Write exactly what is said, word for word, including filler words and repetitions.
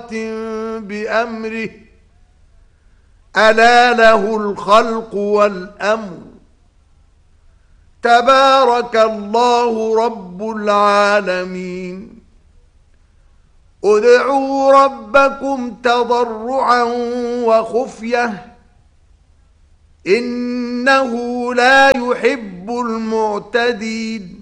سابقة بأمره ألا له الخلق والأمر تبارك الله رب العالمين ادعوا ربكم تضرعا وخفية إنه لا يحب المعتدين